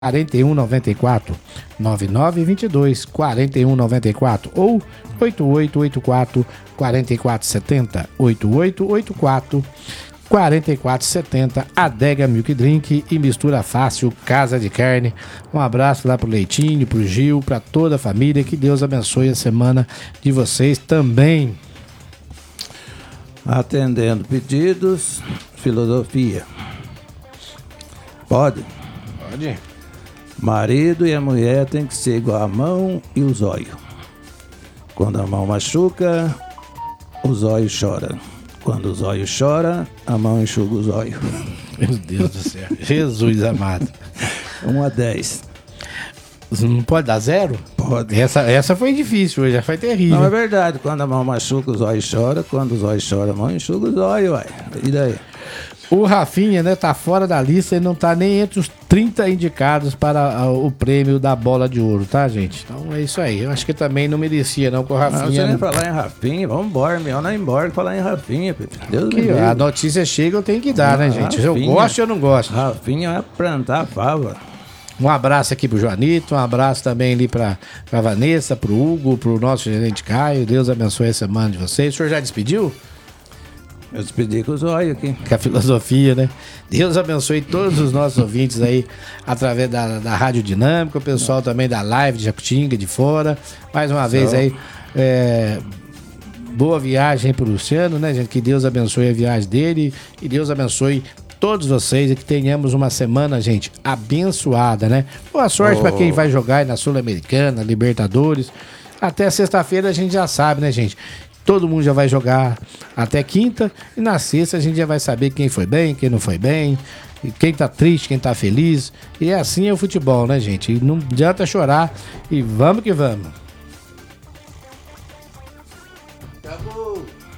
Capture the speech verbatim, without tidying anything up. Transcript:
quarenta e um noventa e quatro, nove nove dois dois, quarenta e um noventa e quatro ou oito oito oito quatro, quatro quatro sete zero, oito oito oito quatro, quatro quatro sete zero, Adega Milk Drink e Mistura Fácil, Casa de Carne. Um abraço lá pro Leitinho, pro Gil, pra toda a família, que Deus abençoe a semana de vocês também. Atendendo pedidos, filosofia. Pode? Pode. Marido e a mulher tem que ser igual a mão e o zóio. Quando a mão machuca, o zóio chora. Quando o zóio chora, a mão enxuga o zóio. Meu Deus do céu. Jesus amado. um a dez. Não pode dar zero? Pode. Essa, essa foi difícil hoje, já foi terrível. Não, é verdade. Quando a mão machuca, o zóio chora. Quando o zóio chora, a mão enxuga o zóio, uai. E daí? O Rafinha, né, tá fora da lista e não tá nem entre os trinta indicados para uh, o prêmio da Bola de Ouro, tá, gente? Então é isso aí. Eu acho que também não merecia, não, com o Rafinha. Não, você nem né? falar em Rafinha, vamos embora, melhor não ir embora que falar em Rafinha, Pepe. Deus me Que livre. a notícia chega, eu tenho que dar, Ah, né, gente? Eu Rafinha. gosto ou eu não gosto. Rafinha é plantar a fava. Um abraço aqui pro Joanito, um abraço também ali pra, pra Vanessa, pro Hugo, pro nosso gerente Caio. Deus abençoe a semana de vocês. O senhor já despediu? Eu despedi com o zóio aqui. Com a filosofia, né? Deus abençoe todos os nossos ouvintes aí, através da, da Rádio Dinâmica, o pessoal também da Live de Jacutinga, de fora. Mais uma vez aí, é, boa viagem pro Luciano, né, gente? Que Deus abençoe a viagem dele e Deus abençoe todos vocês e que tenhamos uma semana, gente, abençoada, né? Boa sorte Oh. para quem vai jogar aí na Sul-Americana, Libertadores. Até sexta-feira a gente já sabe, né, gente? Todo mundo já vai jogar até quinta e na sexta a gente já vai saber quem foi bem, quem não foi bem, e quem tá triste, quem tá feliz. E assim é o futebol, né, gente? E não adianta chorar e vamos que vamos. Acabou.